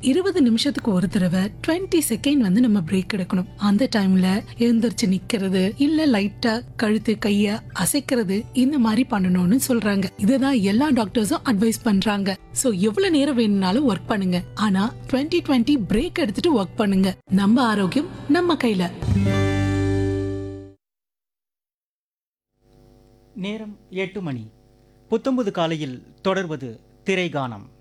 20 நிமிஷத்துக்கு ஒரு தடவை 20 செகண்ட் வந்து நம்ம பிரேக் எடுக்கணும். அந்த டைம்ல எழுந்திருச்சு நிக்கிறது இல்ல லைட்டா கழுத்து கைய அசைக்கிறது இந்த மாதிரி பண்ணணும்னு சொல்றாங்க. இதுதான் எல்லா டாக்டர்ஸும் அட்வைஸ் பண்றாங்க. சோ எவ்வளவு நேரம் வேணும்னாலும் ஒர்க் பண்ணுங்க, ஆனா 20-20 பிரேக் எடுத்துட்டு ஒர்க் பண்ணுங்க. நம்ம ஆரோக்கியம் நம்ம கையில. நேரம் 8 மணி. புத்தம்புது காலையில் தொடர்வது திரைகானம்.